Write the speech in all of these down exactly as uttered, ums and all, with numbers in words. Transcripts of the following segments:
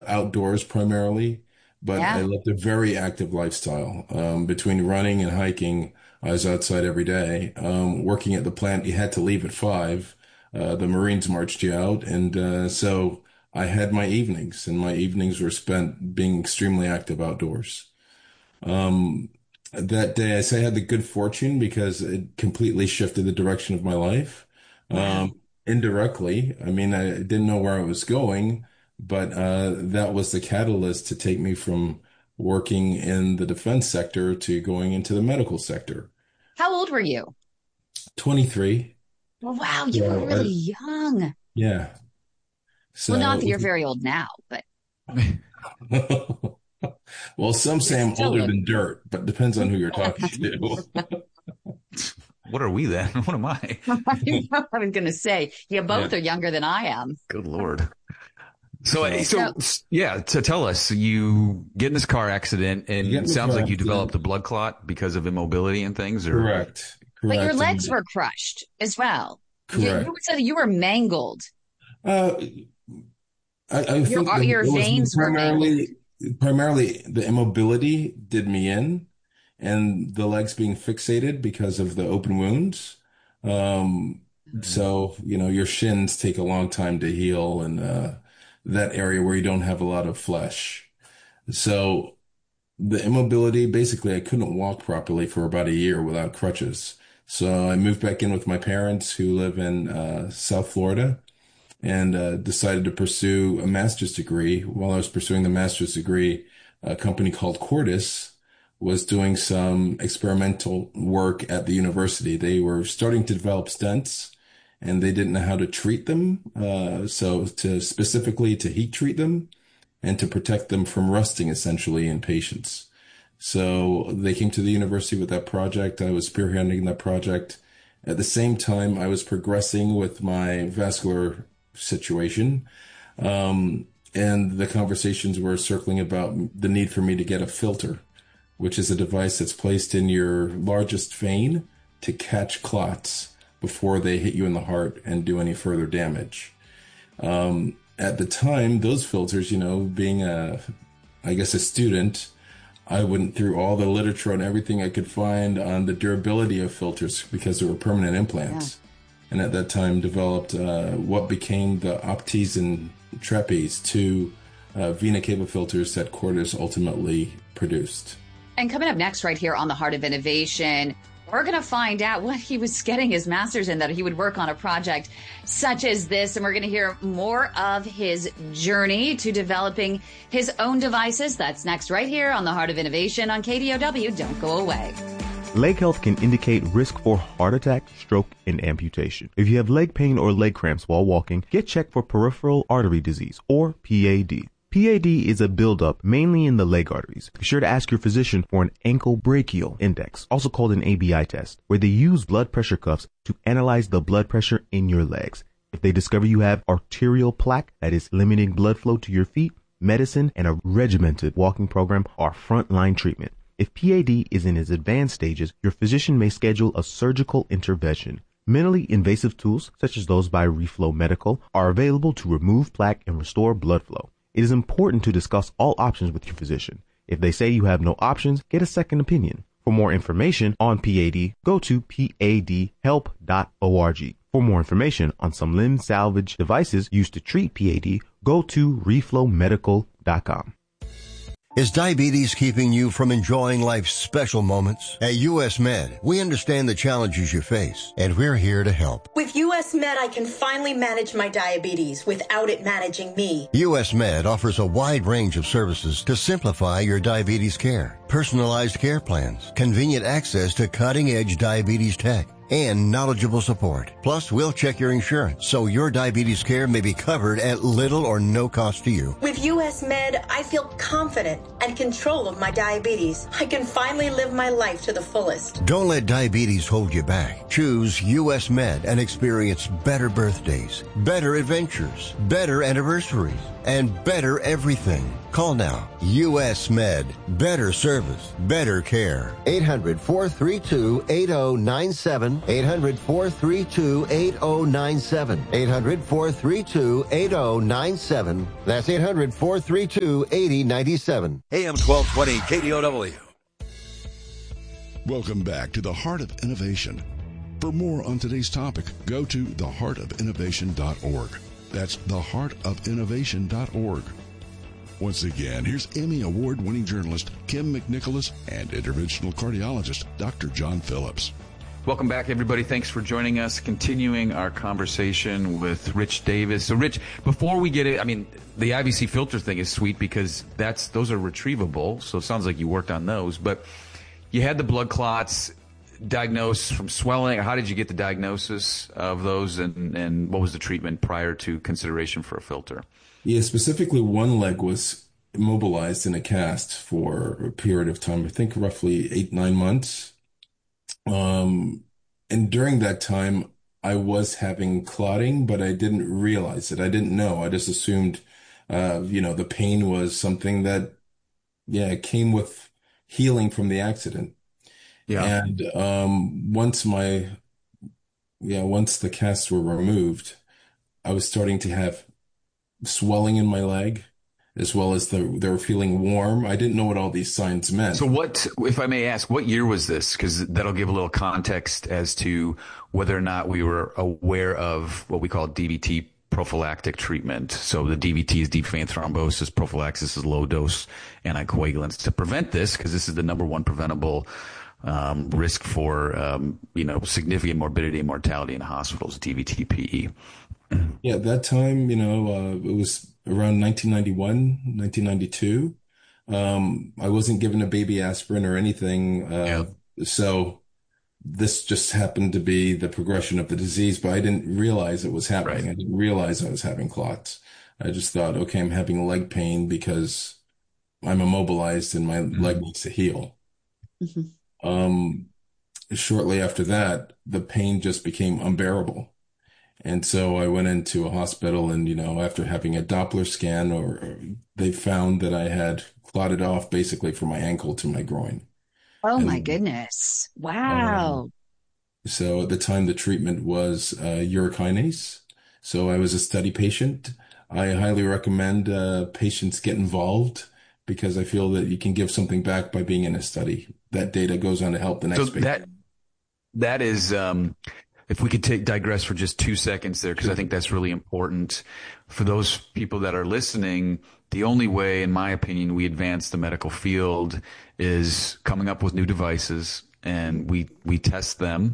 outdoors primarily, but I Yeah. lived a very active lifestyle. Um, between running and hiking, I was outside every day. Um, working at the plant, you had to leave at five. Uh, the Marines marched you out, and uh, so I had my evenings, and my evenings were spent being extremely active outdoors. Um, that day, I say I had the good fortune because it completely shifted the direction of my life. Um, Wow. indirectly, I mean, I didn't know where I was going, but uh, that was the catalyst to take me from working in the defense sector to going into the medical sector. How old were you? twenty-three. Well, wow, you were So, really I, young. yeah. Well, not So, that you're very old now, but well, some you say I'm still older look. than dirt, but depends on who you're talking to. What are we then? What am I? I was going to say, you Yeah. both are younger than I am. Good Lord. So, uh, So so So, yeah, to tell us, you get in this car accident you get and in it the sounds car like you developed accident. a blood clot because of immobility and things, or Correct. but your Correct. legs And were crushed as well. You, you correct. said you were mangled. Uh, I, I Your think that your it was veins were mangled. primarily primarily the immobility did me in, and the legs being fixated because of the open wounds. Um, Mhm. so you know your shins take a long time to heal, and uh, that area where you don't have a lot of flesh. So the immobility, basically, I couldn't walk properly for about a year without crutches. So I moved back in with my parents who live in uh, South Florida and uh, decided to pursue a master's degree. While I was pursuing the master's degree, a company called Cordis was doing some experimental work at the university. They were starting to develop stents and they didn't know how to treat them. Uh, so to specifically to heat treat them and to protect them from rusting essentially in patients. So they came to the university with that project. I was spearheading that project. At the same time, I was progressing with my vascular situation. Um, and the conversations were circling about the need for me to get a filter, which is a device that's placed in your largest vein to catch clots before they hit you in the heart and do any further damage. Um, at the time, those filters, you know, being a, I guess, a student, I went through all the literature and everything I could find on the durability of filters because they were permanent Yeah. implants. And at that time, developed uh, what became the Optes and Trapeze, two uh, vena cava filters that Cordis ultimately produced. And coming up next, right here on the Heart of Innovation, we're going to find out what he was getting his master's in, that he would work on a project such as this. And we're going to hear more of his journey to developing his own devices. That's next, right here on the Heart of Innovation on K D O W. Don't go away. Leg health can indicate risk for heart attack, stroke, and amputation. If you have leg pain or leg cramps while walking, get checked for peripheral artery disease, or P A D. P A D is a buildup mainly in the leg arteries. Be sure to ask your physician for an ankle brachial index, also called an A B I test, where they use blood pressure cuffs to analyze the blood pressure in your legs. If they discover you have arterial plaque that is limiting blood flow to your feet, medicine and a regimented walking program are frontline treatment. If P A D is in its advanced stages, your physician may schedule a surgical intervention. Minimally invasive tools, such as those by Reflow Medical, are available to remove plaque and restore blood flow. It is important to discuss all options with your physician. If they say you have no options, get a second opinion. For more information on P A D, go to pad help dot org. For more information on some limb salvage devices used to treat P A D, go to reflow medical dot com. Is diabetes keeping you from enjoying life's special moments? At U S Med, we understand the challenges you face, and we're here to help. With U S Med, I can finally manage my diabetes without it managing me. U S Med offers a wide range of services to simplify your diabetes care. Personalized care plans, convenient access to cutting-edge diabetes tech, and knowledgeable support. Plus, we'll check your insurance so your diabetes care may be covered at little or no cost to you. With U S Med, I feel confident and control of my diabetes. I can finally live my life to the fullest. Don't let diabetes hold you back. Choose U S Med and experience better birthdays, better adventures, better anniversaries, and better everything. Call now. U S Med. Better service. Better care. eight hundred, four three two, eight zero nine seven. eight hundred, four three two, eight zero nine seven. eight hundred, four three two, eight zero nine seven. That's eight hundred, four three two, eight zero nine seven. A M twelve twenty K D O W. Welcome back to the Heart of Innovation. For more on today's topic, go to the heart of innovation dot org. That's the heart of innovation dot org. Once again, here's Emmy Award-winning journalist Kim McNicholas and interventional cardiologist Doctor John Phillips. Welcome back, everybody. Thanks for joining us. Continuing our conversation with Rich Davis. So, Rich, before we get it, I mean, the I V C filter thing is sweet because that's those are retrievable. So it sounds like you worked on those. But you had the blood clots diagnosed from swelling. How did you get the diagnosis of those, and, and what was the treatment prior to consideration for a filter? Yeah, specifically one leg was immobilized in a cast for a period of time, I think roughly eight, nine months. Um, and during that time, I was having clotting, but I didn't realize it. I didn't know. I just assumed, uh, you know, the pain was something that, yeah, came with healing from the accident. Yeah. And um, once my, yeah, once the casts were removed, I was starting to have swelling in my leg, as well as the, they were feeling warm. I didn't know what all these signs meant. So what, if I may ask, what year was this? Because that'll give a little context as to whether or not we were aware of what we call D V T prophylactic treatment. So the D V T is deep vein thrombosis. Prophylaxis is low dose anticoagulants to prevent this, because this is the number one preventable um, risk for, um, you know, significant morbidity and mortality in hospitals, D V T P E. Yeah, at that time, you know, uh, it was around nineteen ninety-one, nineteen ninety-two. Um, I wasn't given a baby aspirin or anything. Uh, yeah. So this just happened to be the progression of the disease, but I didn't realize it was happening. Right. I didn't realize I was having clots. I just thought, okay, I'm having leg pain because I'm immobilized and my mm-hmm. leg needs to heal. Mm-hmm. Um, shortly after that, the pain just became unbearable. And so I went into a hospital, and, you know, after having a Doppler scan, or, or they found that I had clotted off basically from my ankle to my groin. Oh, and, my goodness. Wow. Um, so at the time, the treatment was uh, urokinase. So I was a study patient. I highly recommend uh, patients get involved, because I feel that you can give something back by being in a study. That data goes on to help the next so patient. That, that is... Um... If we could take digress for just two seconds there, because I think that's really important for those people that are listening. The only way, in my opinion, we advance the medical field is coming up with new devices, and we we test them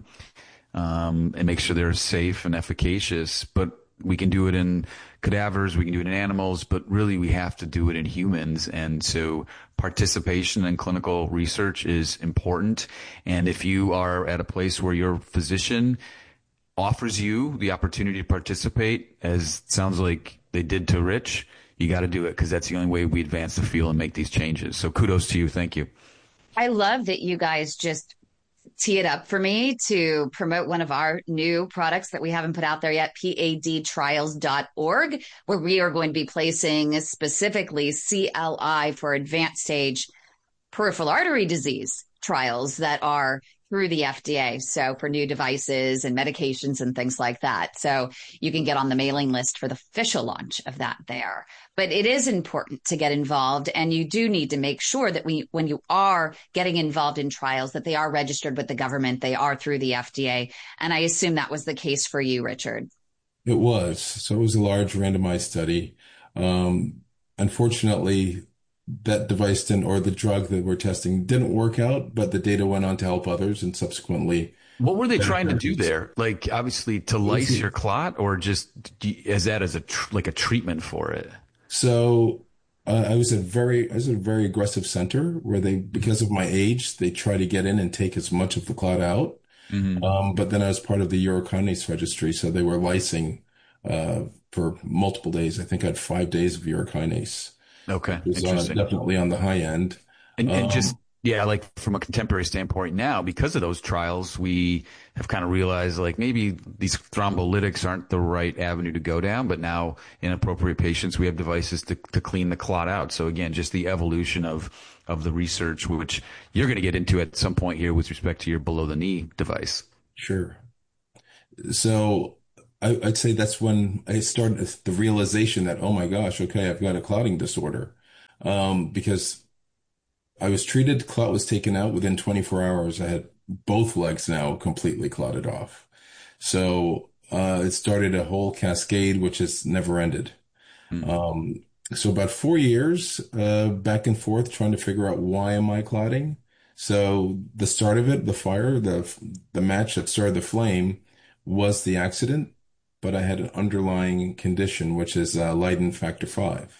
um, and make sure they're safe and efficacious. But we can do it in cadavers, we can do it in animals, but really we have to do it in humans. And so participation in clinical research is important. And if you are at a place where your physician offers you the opportunity to participate, as it sounds like they did to Rich, you got to do it, because that's the only way we advance the field and make these changes. So kudos to you. Thank you. I love that you guys just tee it up for me to promote one of our new products that we haven't put out there yet, pad trials dot org, where we are going to be placing specifically C L I for advanced stage peripheral artery disease trials that are through the F D A. So for new devices and medications and things like that. So you can get on the mailing list for the official launch of that there. But it is important to get involved, and you do need to make sure that we, when you are getting involved in trials, that they are registered with the government, they are through the F D A. And I assume that was the case for you, Richard. It was. So it was a large randomized study. Um, unfortunately, that device didn't, or the drug that we're testing didn't work out, but the data went on to help others, and subsequently. What were they trying to do there? Like, obviously to lyse your clot, or just as that as a, tr- like a treatment for it? So uh, I was a very, I was at a very aggressive center where they, because of my age, they try to get in and take as much of the clot out. Mm-hmm. Um, but then I was part of the urokinase registry. So they were lysing, uh, for multiple days. I think I had five days of urokinase. Okay. It was uh, definitely on the high end. And, and um, just, Yeah, like from a contemporary standpoint now, because of those trials, we have kind of realized like maybe these thrombolytics aren't the right avenue to go down, but now in appropriate patients, we have devices to, to clean the clot out. So again, just the evolution of, of the research, which you're going to get into at some point here with respect to your below the knee device. Sure. So I, I'd say that's when I started the realization that, oh my gosh, okay, I've got a clotting disorder. Um, because I was treated, clot was taken out within twenty-four hours. I had both legs now completely clotted off. So, uh, it started a whole cascade, which has never ended. Mm-hmm. Um, so about four years, uh, back and forth trying to figure out why am I clotting? So the start of it, the fire, the, the match that started the flame was the accident, but I had an underlying condition, which is, uh, Leiden factor five.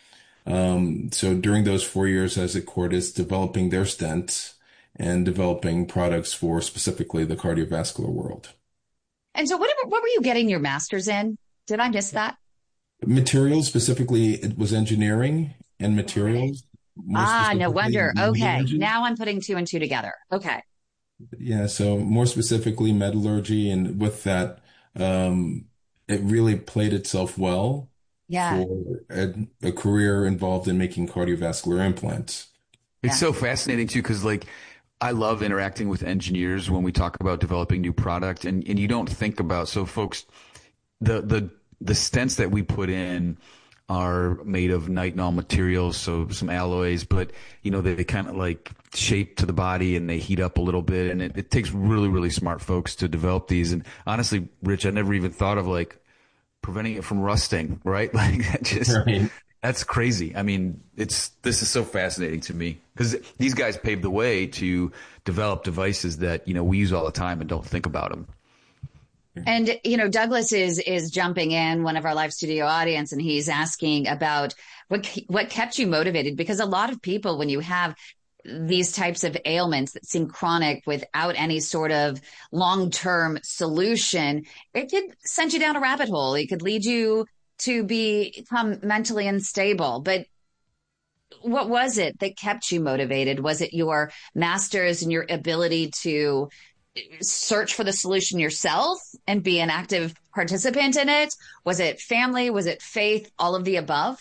Um, so during those four years, as at Cordis, developing their stents and developing products for specifically the cardiovascular world. And so what, what were you getting your master's in? Did I miss that? Materials, specifically, it was engineering and materials. Ah, no wonder. Okay. Now I'm putting two and two together. Okay. Yeah. So more specifically, metallurgy. And with that, um, it really played itself well. Yeah. For a, a career involved in making cardiovascular implants. It's Yeah. so fascinating too, because like I love interacting with engineers when we talk about developing new product, and, and you don't think about, so folks, the, the, the stents that we put in are made of nitinol materials, so some alloys, but you know, they, they kind of like shape to the body and they heat up a little bit, and it, it takes really, really smart folks to develop these. And honestly, Rich, I never even thought of like preventing it from rusting, right? Like that just, Right. That's crazy. I mean, it's, this is so fascinating to me because these guys paved the way to develop devices that, you know, we use all the time and don't think about them. And, you know, Douglas is, is jumping in, one of our live studio audience, and he's asking about what, what kept you motivated? Because a lot of people, when you have these types of ailments that seem chronic without any sort of long-term solution, it could send you down a rabbit hole. It could lead you to become mentally unstable. But what was it that kept you motivated? Was it your master's and your ability to search for the solution yourself and be an active participant in it? Was it family? Was it faith? All of the above?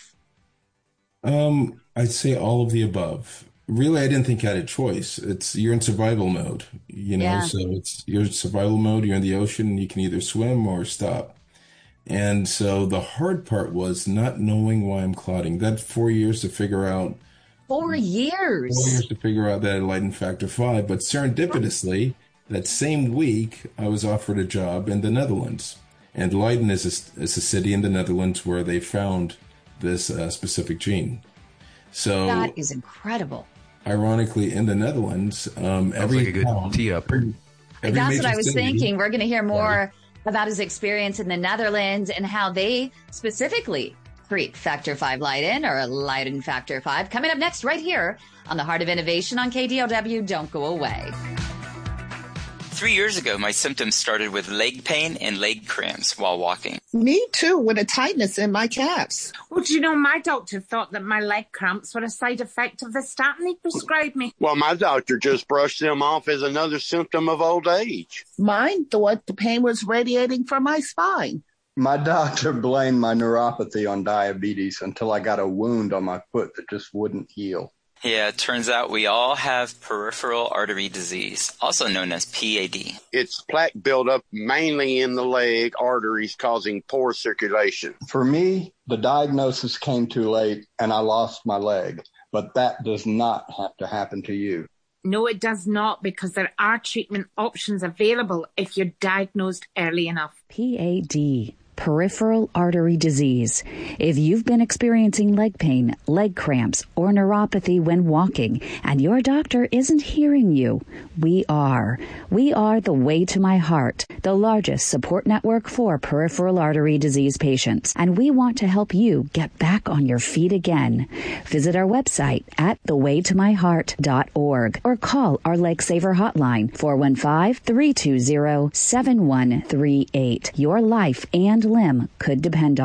Um, I'd say all of the above. Really, I didn't think I had a choice. It's, you're in survival mode, you know, Yeah. so it's, you're in survival mode, you're in the ocean, and you can either swim or stop. And so the hard part was not knowing why I'm clotting. That four years to figure out. Four years. Four years to figure out that I Leiden factor five. But serendipitously, that same week, I was offered a job in the Netherlands. And Leiden is a, is a city in the Netherlands where they found this uh, specific gene. So That is incredible. ironically, in the Netherlands, um, every like a good town, tee up. every That's what major I was city- thinking. We're going to hear more Right. about his experience in the Netherlands and how they specifically treat Factor five Leiden or Leiden Factor five. Coming up next right here on the Heart of Innovation on K D O W. Don't go away. Three years ago, my symptoms started with leg pain and leg cramps while walking. Me too, with a tightness in my calves. Well, do you know, my doctor thought that my leg cramps were a side effect of the statin he prescribed me. Well, my doctor just brushed them off as another symptom of old age. Mine thought the pain was radiating from my spine. My doctor blamed my neuropathy on diabetes until I got a wound on my foot that just wouldn't heal. Yeah, it turns out we all have peripheral artery disease, also known as P A D. It's plaque buildup mainly in the leg arteries causing poor circulation. For me, the diagnosis came too late and I lost my leg, but that does not have to happen to you. No, it does not, because there are treatment options available if you're diagnosed early enough. P A D. Peripheral artery disease. If you've been experiencing leg pain, leg cramps, or neuropathy when walking, and your doctor isn't hearing you, we are. We are the Way to My Heart, the largest support network for peripheral artery disease patients, and we want to help you get back on your feet again. Visit our website at the way to my heart dot org or call our Leg Saver hotline, four one five, three two zero, seven one three eight. Your life and limb could depend on it.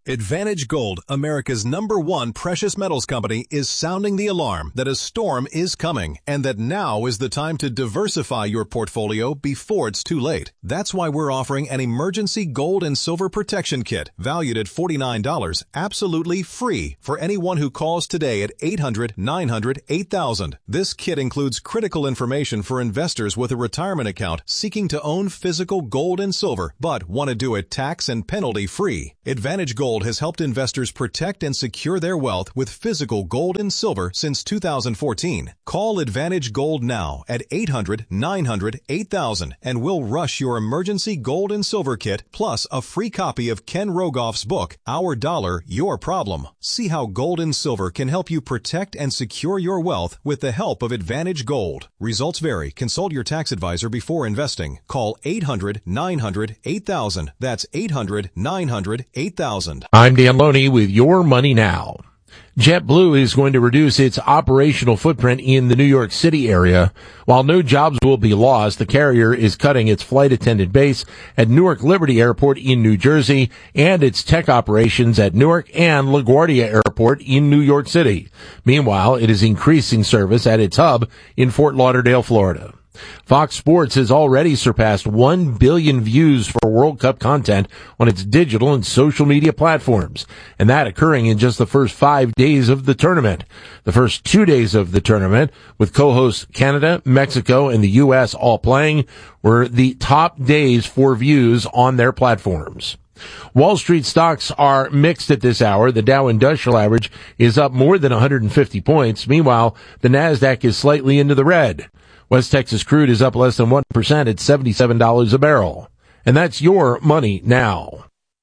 Advantage Gold, America's number one precious metals company, is sounding the alarm that a storm is coming and that now is the time to diversify your portfolio before it's too late. That's why we're offering an emergency gold and silver protection kit valued at forty-nine dollars, absolutely free for anyone who calls today at eight hundred, nine hundred, eight thousand. This kit includes critical information for investors with a retirement account seeking to own physical gold and silver but want to do it tax and penalty free. Advantage Gold has helped investors protect and secure their wealth with physical gold and silver since two thousand fourteen. Call Advantage Gold now at eight hundred, nine hundred, eight thousand and we'll rush your emergency gold and silver kit plus a free copy of Ken Rogoff's book, Our Dollar, Your Problem. See how gold and silver can help you protect and secure your wealth with the help of Advantage Gold. Results vary. Consult your tax advisor before investing. Call eight hundred, nine hundred, eight thousand. That's eight hundred, nine hundred, eight thousand. I'm Dan Loney with Your Money Now. JetBlue is going to reduce its operational footprint in the New York City area. While no jobs will be lost, the carrier is cutting its flight attendant base at Newark Liberty Airport in New Jersey and its tech operations at Newark and LaGuardia Airport in New York City. Meanwhile, it is increasing service at its hub in Fort Lauderdale, Florida. Fox Sports has already surpassed one billion views for World Cup content on its digital and social media platforms, and that occurring in just the first five days of the tournament. The first two days of the tournament, with co-hosts Canada, Mexico, and the U S all playing, were the top days for views on their platforms. Wall Street stocks are mixed at this hour. The Dow Industrial Average is up more than one hundred fifty points. Meanwhile, the Nasdaq is slightly into the red. West Texas crude is up less than one percent at seventy-seven dollars a barrel. And that's Your Money Now.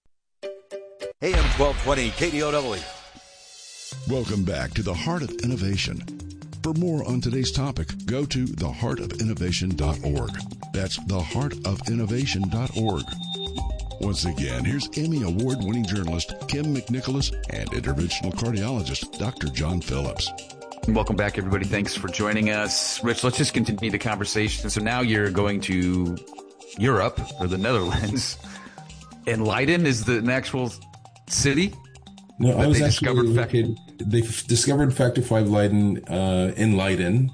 A M twelve twenty K D O W. Welcome back to the Heart of Innovation. For more on today's topic, go to the heart of innovation dot org. That's the heart of innovation dot org. Once again, here's Emmy Award-winning journalist Kim McNicholas and interventional cardiologist Doctor John Phillips. Welcome back, everybody. Thanks for joining us. Rich, let's just continue the conversation. So now you're going to Europe or the Netherlands, and Leiden is the actual city? No, I was they actually discovered located, they discovered Factor five Leiden uh, in Leiden,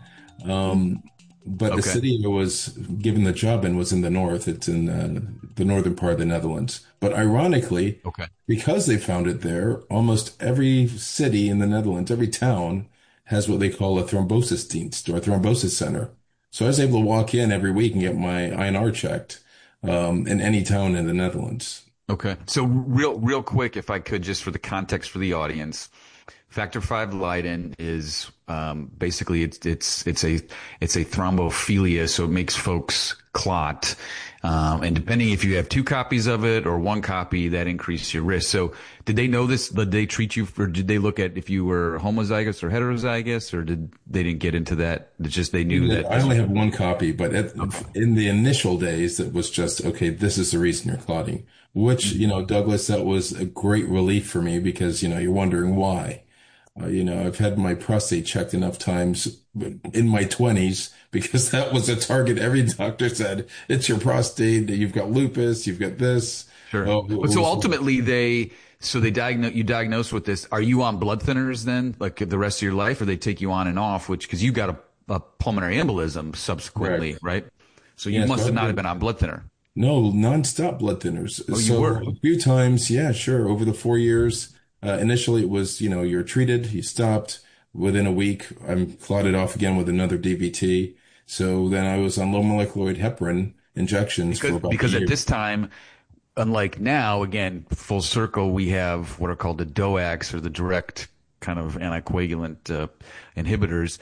um, but Okay. the city I was given the job in was in the north. It's in uh, the northern part of the Netherlands. But ironically, Okay. because they found it there, almost every city in the Netherlands, every town, has what they call a thrombosis dienst or a thrombosis center. So I was able to walk in every week and get my I N R checked um, in any town in the Netherlands. Okay. So real, real quick, if I could, just for the context for the audience, Factor five Leiden is um, basically it's it's it's a it's a thrombophilia, so it makes folks clot, um, and depending if you have two copies of it or one copy, that increases your risk. So, did they know this? Did they treat you, or did they look at if you were homozygous or heterozygous, or did they didn't get into that? It's just they knew that. I only have one copy, but at, in the initial days, it was just, okay, this is the reason you're clotting, which, you know, Douglas, that was a great relief for me because, you know, you're wondering why. Uh, you know, I've had my prostate checked enough times in my twenties because that was a target. Every doctor said, it's your prostate, you've got lupus, you've got this. Sure. Oh, But so ultimately they, so they diagnose, you diagnose with this. Are you on blood thinners then, like the rest of your life, or they take you on and off, which, cause you got a, a pulmonary embolism subsequently, Correct. right? So you Yes, must have I've not been- have been on blood thinner. No, nonstop blood thinners. Oh, you so were? a few times, yeah, sure. Over the four years, uh, initially it was, you know, you're treated, you stopped. Within a week, I'm clotted off again with another D V T. So then I was on low molecular heparin injections for Because, about because a year. at this time, unlike now, again, full circle, we have what are called the D O A Cs, or the direct kind of anticoagulant uh, inhibitors.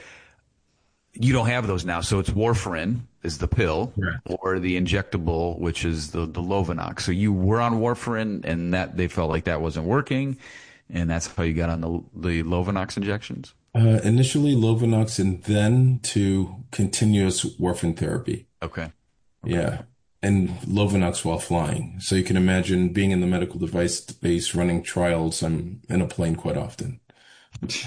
You don't have those now. So it's warfarin is the pill, or the injectable, which is the, the Lovenox. So you were on warfarin, and that they felt like that wasn't working, and that's how you got on the, the Lovenox injections. Uh, initially Lovenox and then to continuous warfarin therapy. Okay. Yeah. And Lovenox while flying. So you can imagine being in the medical device space running trials. I'm in a plane quite often.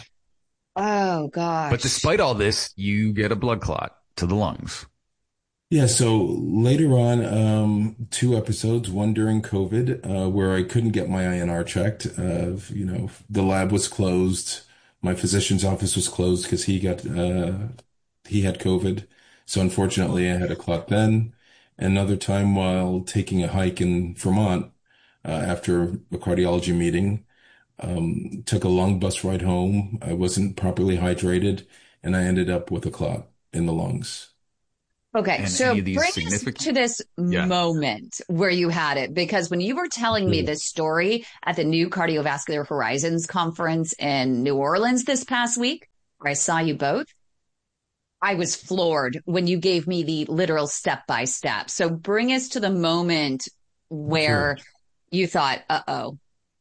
Oh, gosh. But despite all this, you get a blood clot to the lungs. Yeah, so later on, um, two episodes, one during COVID, uh, where I couldn't get my I N R checked. Uh, you know, the lab was closed. My physician's office was closed because he got, uh, he had COVID. So unfortunately, I had a clot then. Another time while taking a hike in Vermont, uh, after a cardiology meeting, um, took a long bus ride home. I wasn't properly hydrated and I ended up with a clot in the lungs. Okay, And so any of these bring us significant- to this Yeah. moment where you had it, because when you were telling me this story at the new Cardiovascular Horizons conference in New Orleans this past week, where I saw you both, I was floored when you gave me the literal step by step. So bring us to the moment where Sure. you thought, uh-oh.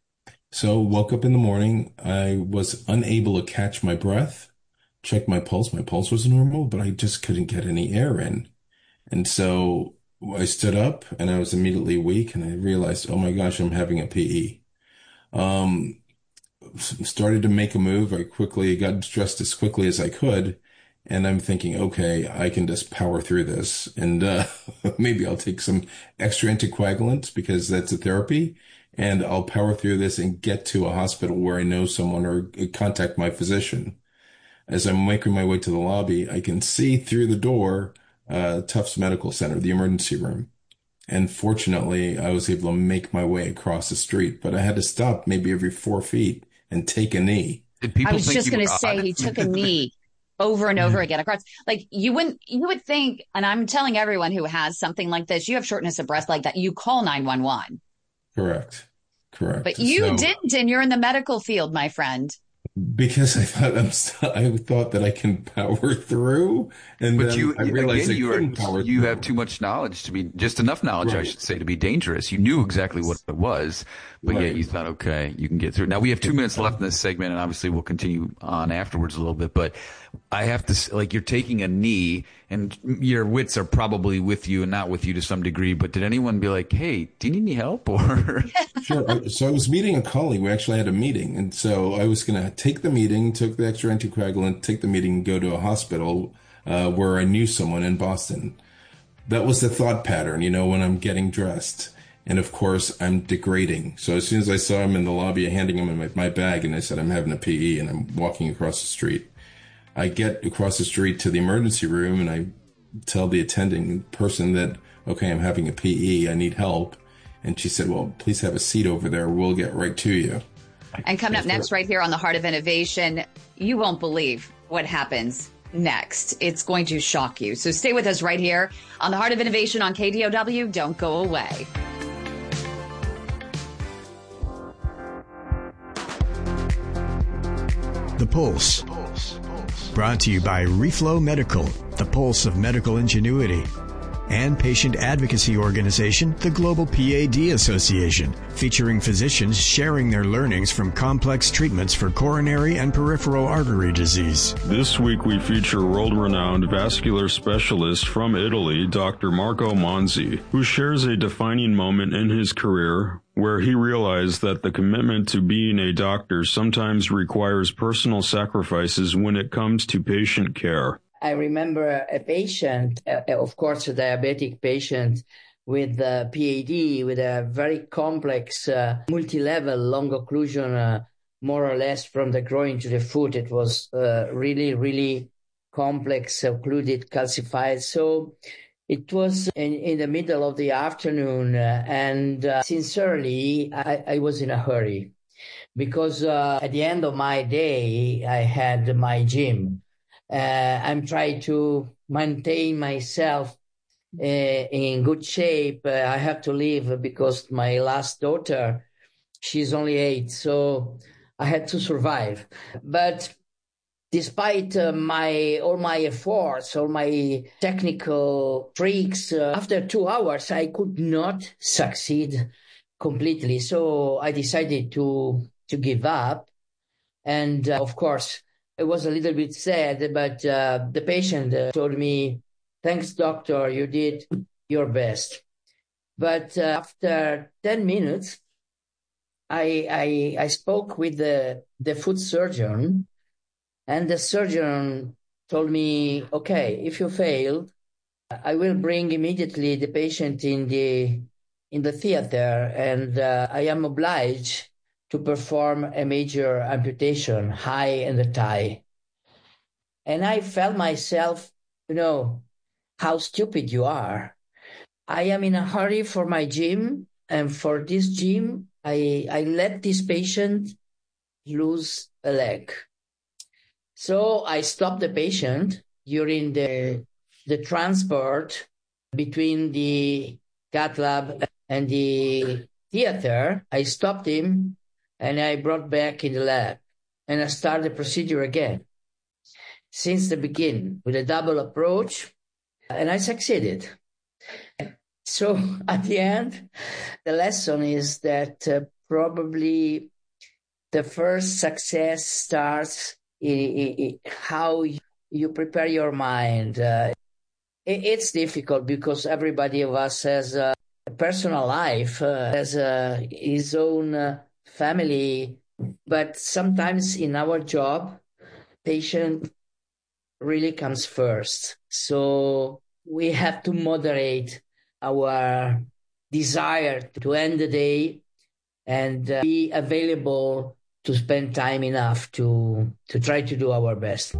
So woke up in the morning. I was unable to catch my breath. Checked my pulse. My pulse was normal, but I just couldn't get any air in. And so I stood up and I was immediately weak and I realized, oh my gosh, I'm having a P E. Um, started to make a move. I quickly got dressed as quickly as I could. And I'm thinking, okay, I can just power through this. And, uh, maybe I'll take some extra anticoagulants because that's a therapy. And I'll power through this and get to a hospital where I know someone or contact my physician. As I'm making my way to the lobby, I can see through the door, uh, Tufts Medical Center, the emergency room. And fortunately, I was able to make my way across the street, but I had to stop maybe every four feet and take a knee. Did people I was think just you going to were say odd? he took a knee over and over again across. Like you wouldn't, you would think, and I'm telling everyone who has something like this, you have shortness of breath like that, you call nine one one. Correct. Correct. But you So- didn't, and you're in the medical field, my friend. Because I thought I'm st- I thought that I can power through, and But then you, I realized again, I you couldn't are, power you through. have too much knowledge to be, just enough knowledge, I Right. should say, to be dangerous. You knew exactly what it was, but Right. yet you thought, okay, you can get through. Now we have two minutes left in this segment, and obviously we'll continue on afterwards a little bit, but I have to, s- like, you're taking a knee, and your wits are probably with you and not with you to some degree, but did anyone be like, hey, do you need any help? Or Sure. I- So I was meeting a colleague. We actually had a meeting, and so I was going to take the meeting, took the extra anticoagulant, take the meeting, go to a hospital uh, where I knew someone in Boston. That was the thought pattern, you know, when I'm getting dressed. And of course, I'm degrading. So as soon as I saw him in the lobby, handing him my, my bag, and I said, I'm having a P E, and I'm walking across the street. I get across the street to the emergency room, and I tell the attending person that, okay, I'm having a P E, I need help. And she said, well, please have a seat over there. We'll get right to you. And coming up next, right here on the Heart of Innovation, you won't believe what happens next. It's going to shock you. So stay with us right here on the Heart of Innovation on K D O W. Don't go away. The Pulse. Brought to you by Reflow Medical, the pulse of medical ingenuity. And patient advocacy organization, the Global P A D Association, featuring physicians sharing their learnings from complex treatments for coronary and peripheral artery disease. This week we feature world-renowned vascular specialist from Italy, Doctor Marco Monzi, who shares a defining moment in his career where he realized that the commitment to being a doctor sometimes requires personal sacrifices when it comes to patient care. I remember a patient, uh, of course, a diabetic patient with uh, P A D, with a very complex uh, multi-level long occlusion, uh, more or less from the groin to the foot. It was uh, really, really complex, occluded, calcified. So it was in, in the middle of the afternoon, uh, and uh, sincerely, I, I was in a hurry because uh, at the end of my day, I had my gym. Uh, I'm trying to maintain myself uh, in good shape. Uh, I have to leave because my last daughter, she's only eight, so I had to survive. But despite uh, my all my efforts, all my technical tricks, uh, after two hours, I could not succeed completely. So I decided to to give up. And uh, of course, it was a little bit sad, but uh, the patient uh, told me, thanks, doctor, you did your best. But uh, after ten minutes, I, I, I spoke with the, the foot surgeon, and the surgeon told me, okay, if you failed, I will bring immediately the patient in the in the theater, and uh, I am obliged to perform a major amputation, high in the thigh. And I felt myself, you know, how stupid you are. I am in a hurry for my gym, and for this gym, I, I let this patient lose a leg. So I stopped the patient during the, the transport between the cath lab and the theater. I stopped him and I brought back in the lab, and I started the procedure again since the beginning with a double approach, and I succeeded. So at the end, the lesson is that uh, probably the first success starts in, in, in how you prepare your mind. Uh, it, it's difficult because everybody of us has a personal life, uh, has uh, his own uh, family, but sometimes in our job, patient really comes first. So we have to moderate our desire to end the day and uh, be available to spend time enough to to try to do our best.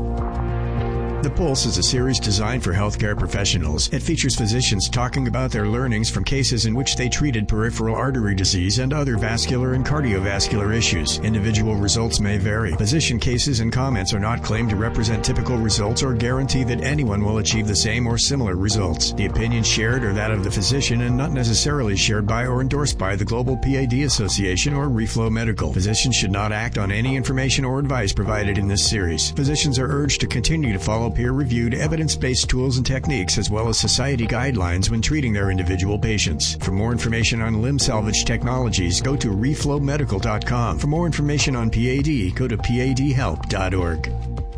The Pulse is a series designed for healthcare professionals. It features physicians talking about their learnings from cases in which they treated peripheral artery disease and other vascular and cardiovascular issues. Individual results may vary. Physician cases and comments are not claimed to represent typical results or guarantee that anyone will achieve the same or similar results. The opinions shared are that of the physician and not necessarily shared by or endorsed by the Global P A D Association or Reflow Medical. Physicians should not act on any information or advice provided in this series. Physicians are urged to continue to follow peer-reviewed, evidence-based tools and techniques as well as society guidelines when treating their individual patients. For more information on limb salvage technologies, go to reflow medical dot com. For more information on P A D, go to P A D help dot org.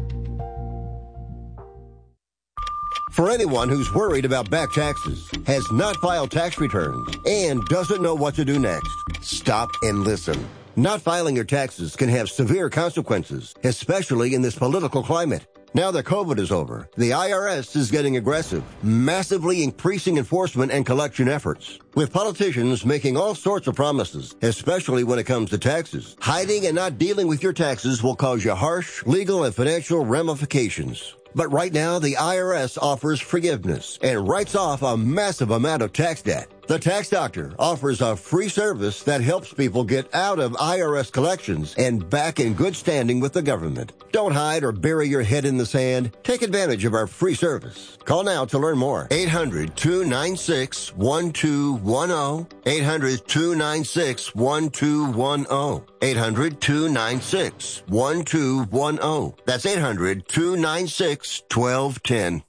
For anyone who's worried about back taxes, has not filed tax returns, and doesn't know what to do next, stop and listen. Not filing your taxes can have severe consequences, especially in this political climate. Now that COVID is over, the I R S is getting aggressive, massively increasing enforcement and collection efforts. With politicians making all sorts of promises, especially when it comes to taxes, hiding and not dealing with your taxes will cause you harsh legal and financial ramifications. But right now, the I R S offers forgiveness and writes off a massive amount of tax debt. The Tax Doctor offers a free service that helps people get out of I R S collections and back in good standing with the government. Don't hide or bury your head in the sand. Take advantage of our free service. Call now to learn more. eight hundred, two nine six, one two one zero. eight hundred, two nine six, one two one zero. eight hundred, two nine six, one two one zero. That's eight hundred, two nine six, one two one zero.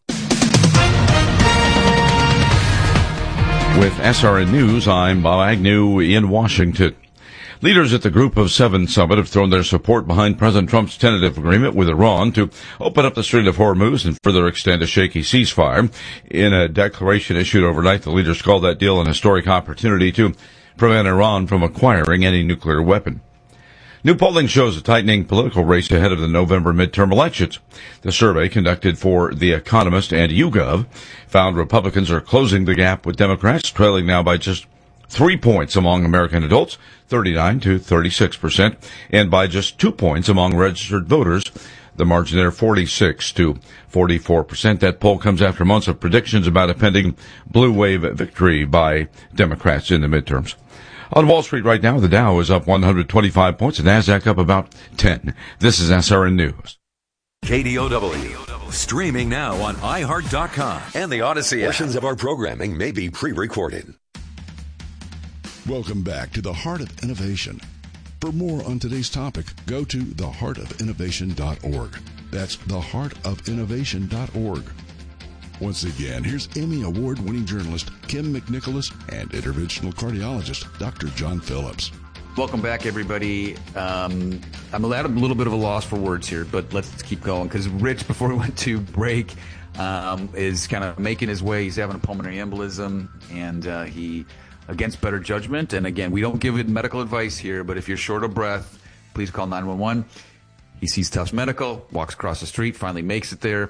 With S R N News, I'm Bob Agnew in Washington. Leaders at the Group of Seven summit have thrown their support behind President Trump's tentative agreement with Iran to open up the Strait of Hormuz and further extend a shaky ceasefire. In a declaration issued overnight, the leaders called that deal an historic opportunity to prevent Iran from acquiring any nuclear weapon. New polling shows a tightening political race ahead of the November midterm elections. The survey conducted for The Economist and YouGov found Republicans are closing the gap with Democrats, trailing now by just three points among American adults, thirty-nine to thirty-six percent, and by just two points among registered voters. The margin there, forty-six to forty-four percent. That poll comes after months of predictions about a pending blue wave victory by Democrats in the midterms. On Wall Street right now, the Dow is up one hundred twenty-five points, the NASDAQ up about ten. This is S R N News. K D O W, streaming now on i heart dot com and the Odyssey app. Portions of our programming may be pre-recorded. Welcome back to the Heart of Innovation. For more on today's topic, go to the heart of innovation dot org. That's the heart of innovation dot org. Once again, here's Emmy Award-winning journalist Kim McNicholas and interventional cardiologist Doctor John Phillips. Welcome back, everybody. Um, I'm at a little bit of a loss for words here, but let's keep going because Rich, before we went to break, um, is kind of making his way. He's having a pulmonary embolism, and uh, he, against better judgment, and again, we don't give it medical advice here, but if you're short of breath, please call nine one one. He sees Tufts Medical, walks across the street, finally makes it there.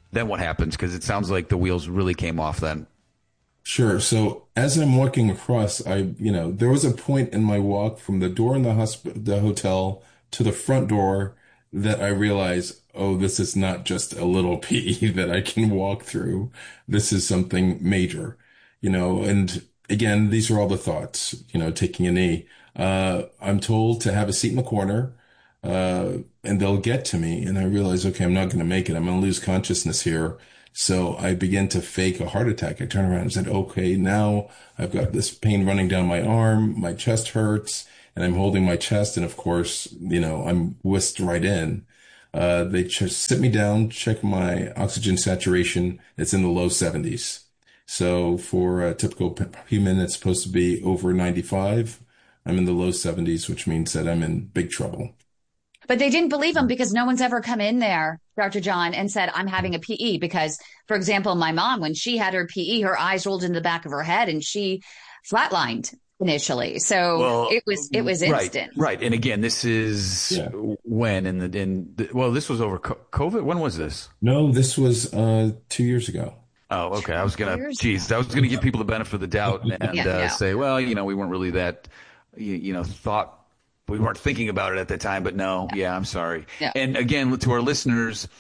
then what happens? Because it sounds like the wheels really came off then. Sure. So as I'm walking across, I, you know, there was a point in my walk from the door in the hospital, the hotel to the front door that I realized, oh, this is not just a little pee that I can walk through. This is something major, you know, and again, these are all the thoughts, you know, taking a knee. Uh, I'm told to have a seat in the corner, uh, and they'll get to me. And I realize, okay, I'm not going to make it. I'm going to lose consciousness here. So I began to fake a heart attack. I turned around and said, okay, now I've got this pain running down my arm. My chest hurts and I'm holding my chest. And of course, you know, I'm whisked right in. Uh, they just sit me down, check my oxygen saturation. It's in the low seventies. So for a typical human, it's supposed to be over ninety-five. I'm in the low seventies, which means that I'm in big trouble. But they didn't believe him because no one's ever come in there, Doctor John, and said, I'm having a P E. Because, for example, my mom, when she had her P E, her eyes rolled into the back of her head and she flatlined initially. So well, it was it was instant. Right, right. And again, this is yeah. when in the in the, well, this was over COVID. When was this? No, this was uh, two years ago. Oh, okay. I was gonna, geez, I was gonna give people the benefit of the doubt and yeah, uh, yeah. say, well, you know, we weren't really that, you, you know, thought. We weren't thinking about it at the time, but no, yeah, yeah I'm sorry. Yeah. And again, to our listeners,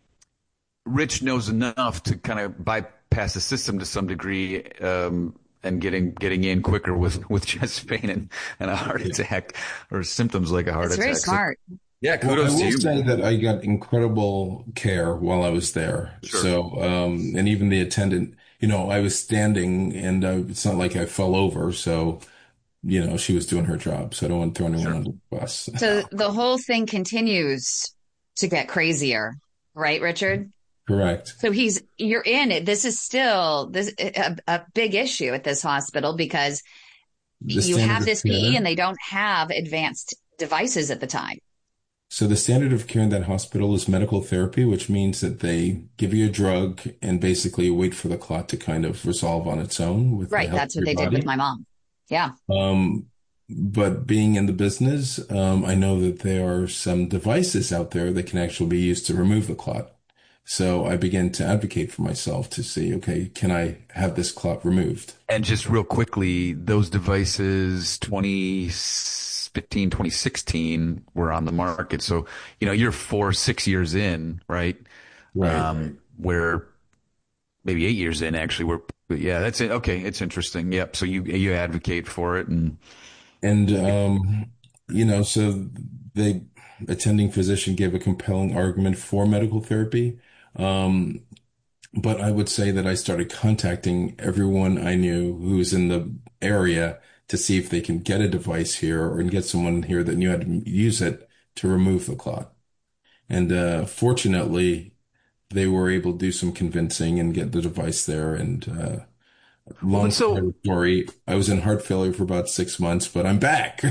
Rich knows enough to kind of bypass the system to some degree, um, and getting getting in quicker with, with chest pain and, and a heart attack or symptoms like a heart That's attack. Very smart. So, yeah, kudos well, I to will you. say that I got incredible care while I was there. Sure. So, um, and even the attendant, you know, I was standing and uh, it's not like I fell over, so. You know, she was doing her job, so I don't want to throw anyone sure. under the bus. So the whole thing continues to get crazier, right, Richard? Correct. So he's, you're in it. This is still this a, a big issue at this hospital because the you have this P E and they don't have advanced devices at the time. So the standard of care in that hospital is medical therapy, which means that they give you a drug and basically wait for the clot to kind of resolve on its own. With right. That's what they body. did with my mom. Yeah. Um, but being in the business, um, I know that there are some devices out there that can actually be used to remove the clot. So I began to advocate for myself to see, okay, can I have this clot removed? And just real quickly, those devices, twenty fifteen, twenty sixteen were on the market. So, you know, you're four, six years in, right? Right. Um, where maybe eight years in actually, we're, yeah, that's it. Okay. It's interesting. Yep. So you, you advocate for it and, and, um, you know, so the attending physician gave a compelling argument for medical therapy. Um, but I would say that I started contacting everyone I knew who was in the area to see if they can get a device here or get someone here that knew how to use it to remove the clot. And, uh, fortunately, they were able to do some convincing and get the device there. And uh, long so, story, I was in heart failure for about six months, but I'm back.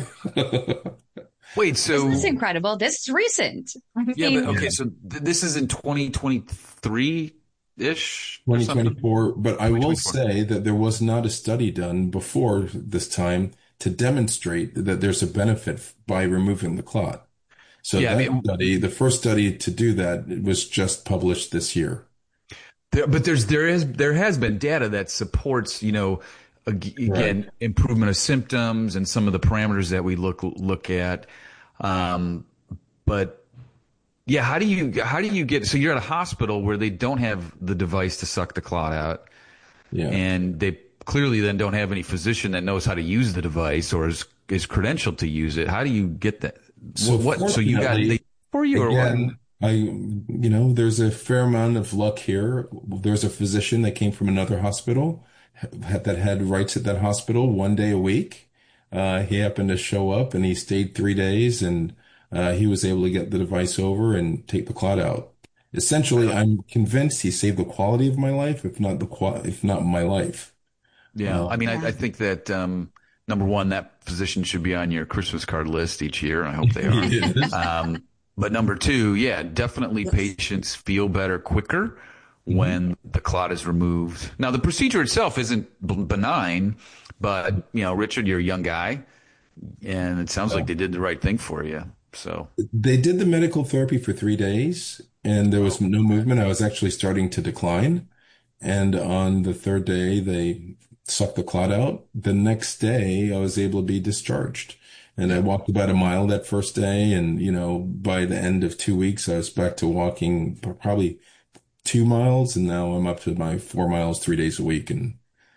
Wait, so this is incredible. This is recent. I mean, yeah, but okay, so th- this is in twenty twenty-three ish, twenty twenty-four. But I will say that there was not a study done before this time to demonstrate that there's a benefit by removing the clot. So yeah, that I mean, study, the first study to do that, it was just published this year. There, but there's there is there has been data that supports, you know, again, right. improvement of symptoms and some of the parameters that we look look at. Um, but yeah, how do you how do you get? So you're at a hospital where they don't have the device to suck the clot out, yeah, and they clearly then don't have any physician that knows how to use the device or is is credentialed to use it. How do you get that? So what? So you got they for you again, or what? I, you know, there's a fair amount of luck here. There's a physician that came from another hospital that had rights at that hospital one day a week. Uh, he happened to show up and he stayed three days and uh, he was able to get the device over and take the clot out. Essentially, I'm convinced he saved the quality of my life, if not the qual, if not my life. Yeah, uh, I mean, I, I think that. Um, Number one, that physician should be on your Christmas card list each year. I hope they are. um, but number two, yeah, definitely patients feel better quicker mm-hmm. when the clot is removed. Now, the procedure itself isn't b- benign, but, you know, Richard, you're a young guy, and it sounds oh. like they did the right thing for you. So they did the medical therapy for three days, and there was no movement. I was actually starting to decline. And on the third day, they sucked the clot out. The next day, I was able to be discharged. And I walked about a mile that first day. And, you know, by the end of two weeks, I was back to walking probably two miles. And now I'm up to my four miles, three days a week and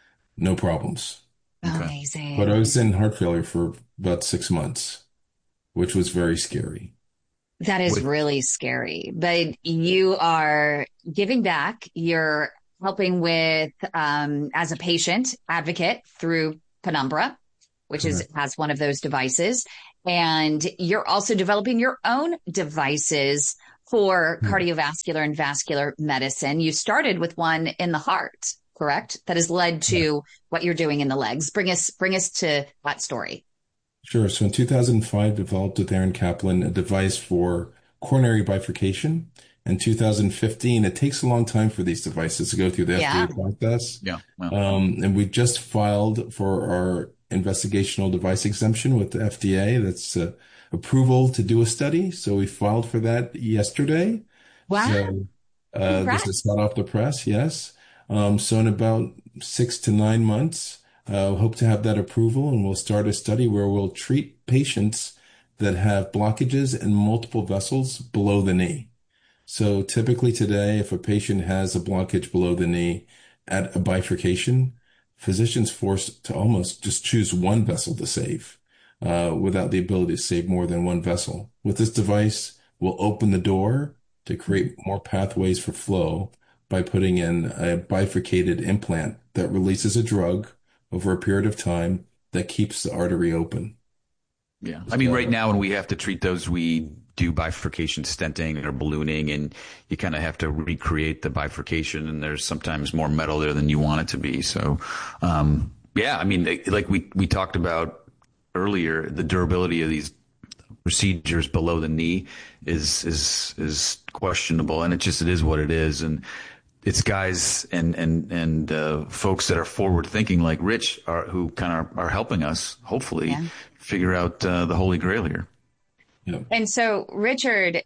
no problems. Amazing. But I was in heart failure for about six months, which was very scary. That is really scary. But you are giving back. You're helping with, um, as a patient advocate through Penumbra, which is has one of those devices. And you're also developing your own devices for mm-hmm. cardiovascular and vascular medicine. You started with one in the heart, correct? That has led to yeah. what you're doing in the legs. Bring us, bring us to that story. Sure. So in two thousand five, developed with Aaron Kaplan a device for coronary bifurcation. In two thousand fifteen, it takes a long time for these devices to go through the yeah. F D A process. Yeah. Wow. Um, and we just filed for our investigational device exemption with the F D A. That's uh, approval to do a study. So we filed for that yesterday. Wow. So uh, this is hot off the press. Yes. Um, so in about six to nine months, uh, hope to have that approval, and we'll start a study where we'll treat patients that have blockages in multiple vessels below the knee. So typically today, if a patient has a blockage below the knee at a bifurcation, physicians forced to almost just choose one vessel to save, uh, without the ability to save more than one vessel. With this device, we'll open the door to create more pathways for flow by putting in a bifurcated implant that releases a drug over a period of time that keeps the artery open. Yeah. I mean, right now when we have to treat those, we do bifurcation stenting or ballooning, and you kind of have to recreate the bifurcation, and there's sometimes more metal there than you want it to be. So, um, yeah, I mean, like we, we talked about earlier, the durability of these procedures below the knee is, is, is questionable, and it just, it is what it is. And it's guys and, and, and, uh, folks that are forward thinking like Rich are, who kind of are, are helping us, hopefully, yeah. figure out, uh, the Holy Grail here. Yeah. And so, Richard,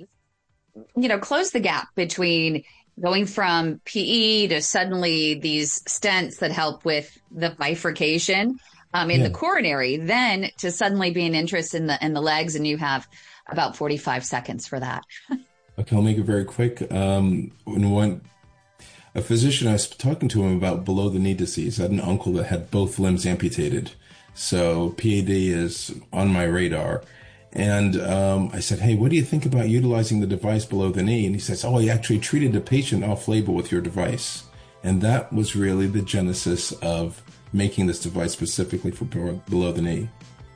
you know, close the gap between going from P E to suddenly these stents that help with the bifurcation um, in yeah. the coronary, then to suddenly being interested in the in the legs, and you have about forty-five seconds for that. Okay, I'll make it very quick. Um, when one, a physician, I was talking to him about below the knee disease. I had an uncle that had both limbs amputated, so P A D is on my radar. And um, I said, hey, what do you think about utilizing the device below the knee? And he says, oh, I actually treated a patient off-label with your device. And that was really the genesis of making this device specifically for below the knee.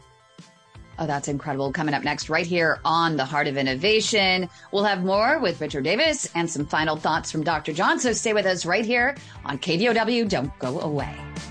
Oh, that's incredible. Coming up next right here on The Heart of Innovation, we'll have more with Richard Davis and some final thoughts from Doctor John. So stay with us right here on K D O W. Don't go away.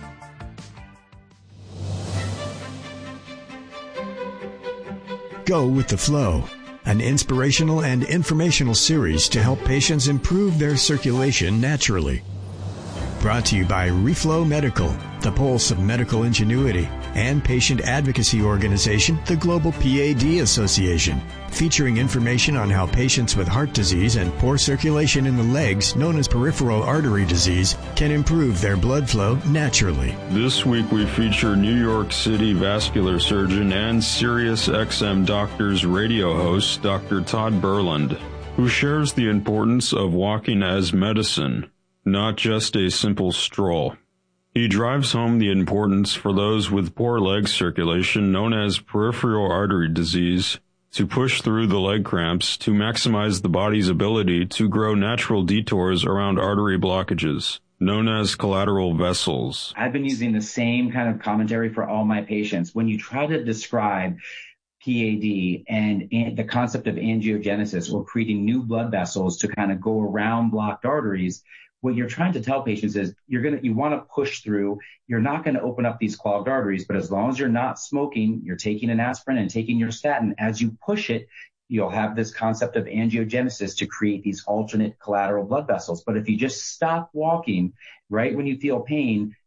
Go with the Flow, an inspirational and informational series to help patients improve their circulation naturally. Brought to you by Reflow Medical, the pulse of medical ingenuity, and patient advocacy organization, the Global P A D Association, featuring information on how patients with heart disease and poor circulation in the legs, known as peripheral artery disease, can improve their blood flow naturally. This week we feature New York City vascular surgeon and Sirius X M Doctors radio host, Doctor Todd Berland, who shares the importance of walking as medicine, not just a simple stroll. He drives home the importance for those with poor leg circulation, known as peripheral artery disease, to push through the leg cramps to maximize the body's ability to grow natural detours around artery blockages, known as collateral vessels. I've been using the same kind of commentary for all my patients. When you try to describe P A D and, and the concept of angiogenesis, or creating new blood vessels to kind of go around blocked arteries, what you're trying to tell patients is you're going to, you want to push through. You're not going to open up these clogged arteries, but as long as you're not smoking, you're taking an aspirin and taking your statin, as you push it, you'll have this concept of angiogenesis to create these alternate collateral blood vessels. But if you just stop walking right when you feel pain,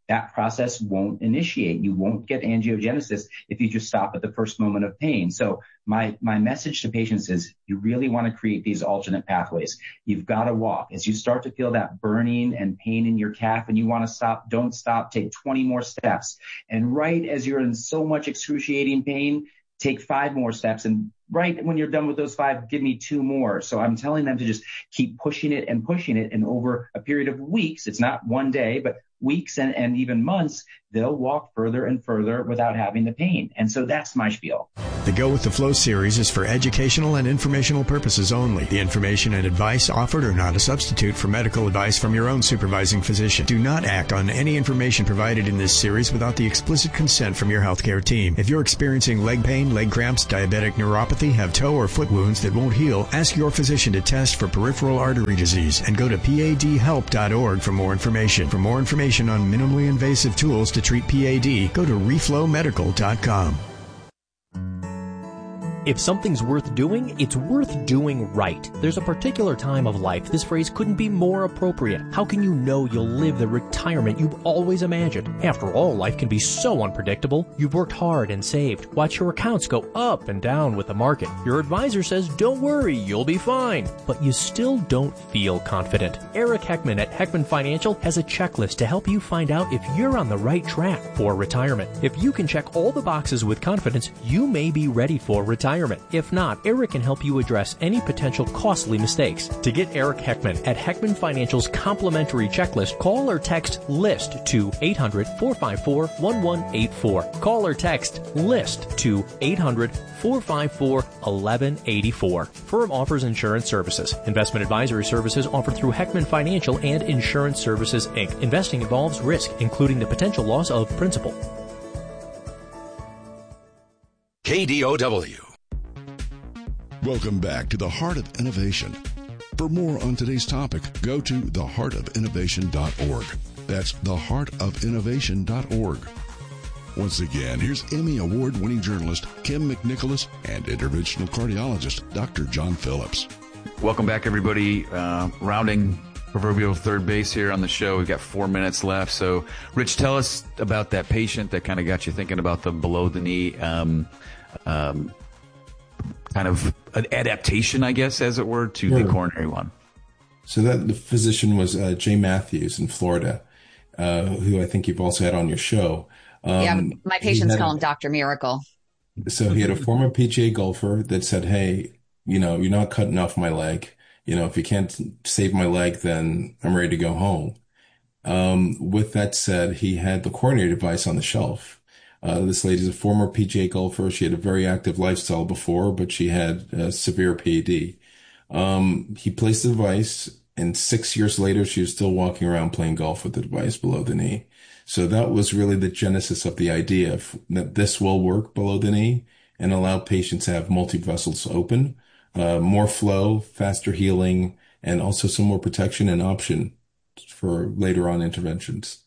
that process won't initiate. You won't get angiogenesis if you just stop at the first moment of pain. So my, my message to patients is you really want to create these alternate pathways. You've got to walk. As you start to feel that burning and pain in your calf and you want to stop, don't stop, take twenty more steps. And right as you're in so much excruciating pain, take five more steps. And right when you're done with those five, give me two more. So I'm telling them to just keep pushing it and pushing it. And over a period of weeks, it's not one day, but weeks and, and even months, they'll walk further and further without having the pain. And so that's my spiel. The Go With the Flow series is for educational and informational purposes only. The information and advice offered are not a substitute for medical advice from your own supervising physician. Do not act on any information provided in this series without the explicit consent from your healthcare team. If you're experiencing leg pain, leg cramps, diabetic neuropathy, have toe or foot wounds that won't heal, ask your physician to test for peripheral artery disease and go to P A D help dot org for more information. For more information on minimally invasive tools to treat P A D, go to reflow medical dot com. If something's worth doing, it's worth doing right. There's a particular time of life this phrase couldn't be more appropriate. How can you know you'll live the retirement you've always imagined? After all, life can be so unpredictable. You've worked hard and saved. Watch your accounts go up and down with the market. Your advisor says, don't worry, you'll be fine. But you still don't feel confident. Eric Heckman at Heckman Financial has a checklist to help you find out if you're on the right track for retirement. If you can check all the boxes with confidence, you may be ready for retirement. If not, Eric can help you address any potential costly mistakes. To get Eric Heckman at Heckman Financial's complimentary checklist, call or text LIST to eight hundred, four five four, one one eight four. Call or text LIST to eight hundred, four five four, one one eight four. Firm offers insurance services. Investment advisory services offered through Heckman Financial and Insurance Services, Incorporated. Investing involves risk, including the potential loss of principal. K D O W. Welcome back to the Heart of Innovation. For more on today's topic, go to the heart of innovation dot org. That's the heart of innovation dot org. Once again, here's Emmy Award-winning journalist Kim McNicholas and interventional cardiologist Doctor John Phillips. Welcome back, everybody. Uh, rounding proverbial third base here on the show. We've got four minutes left. So, Rich, tell us about that patient that kind of got you thinking about the below the knee um, um, kind of an adaptation, I guess, as it were, to yeah. the coronary one. So that the physician was uh, Jay Matthews in Florida, uh, who I think you've also had on your show. Um, yeah, my patients call him Doctor Miracle. So he had a former P G A golfer that said, hey, you know, you're not cutting off my leg. You know, if you can't save my leg, then I'm ready to go home. Um, with that said, he had the coronary device on the shelf. Uh, this lady's a former P G A golfer. She had a very active lifestyle before, but she had a severe P A D. Um, he placed the device, and six years later, she was still walking around playing golf with the device below the knee. So that was really the genesis of the idea of, that this will work below the knee and allow patients to have multi-vessels open, uh, more flow, faster healing, and also some more protection and option for later on interventions.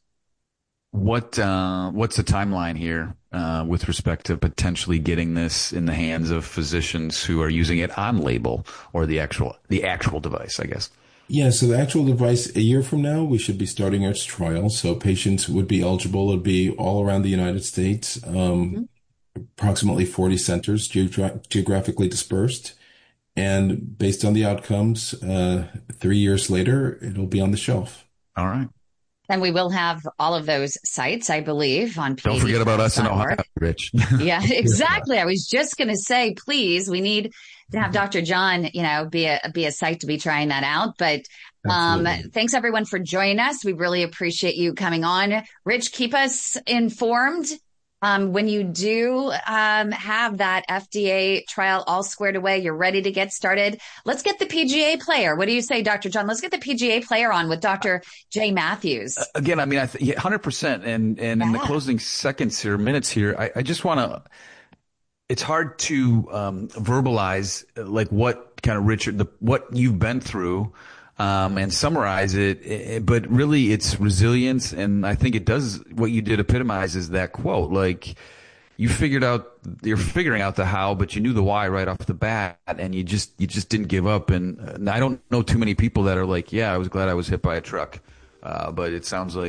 What uh, what's the timeline here uh, with respect to potentially getting this in the hands of physicians who are using it on label, or the actual the actual device, I guess? Yeah, so the actual device, a year from now, we should be starting our trial. So patients would be eligible. It would be all around the United States, um, mm-hmm. approximately forty centers geogra- geographically dispersed. And based on the outcomes, uh, three years later, it'll be on the shelf. All right. And we will have all of those sites, I believe, on P A D. Don't forget about us in Ohio, Rich. Yeah, exactly. I was just going to say, please, we need to have Doctor John, you know, be a be a site to be trying that out. But um, thanks, everyone, for joining us. We really appreciate you coming on. Rich, keep us informed. Um, when you do um, have that F D A trial all squared away, you're ready to get started. Let's get the P G A player. What do you say, Doctor John? Let's get the P G A player on with Doctor Jay Matthews. Uh, again, I mean, I th- yeah, one hundred percent. And, and yeah. in the closing seconds here, minutes here, I, I just want to, it's hard to um, verbalize like what kind of Richard, the, what you've been through. Um, and summarize it, it, but really it's resilience. And I think it does, what you did epitomizes that quote. Like, you figured out, you're figuring out the how, but you knew the why right off the bat, and you just, you just didn't give up. And, and I don't know too many people that are like, yeah, I was glad I was hit by a truck. Uh, but it sounds like